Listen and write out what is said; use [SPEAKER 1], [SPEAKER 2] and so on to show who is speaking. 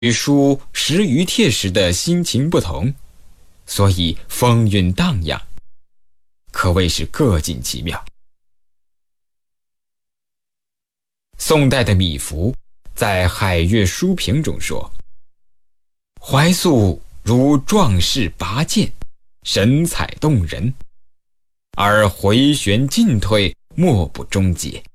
[SPEAKER 1] 与书10余帖时的心情不同，所以风韵荡漾，可谓是各尽其妙。宋代的米芾在《海月书评》中说：“怀素如壮士拔剑，神采动人，而回旋进退，莫不终结。